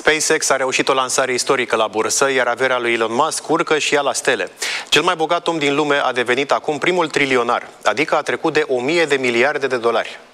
SpaceX a reușit o lansare istorică la bursă, iar averea lui Elon Musk urcă și ea la stele. Cel mai bogat om din lume a devenit acum primul trilionar, adică a trecut de 1000 de miliarde de dolari.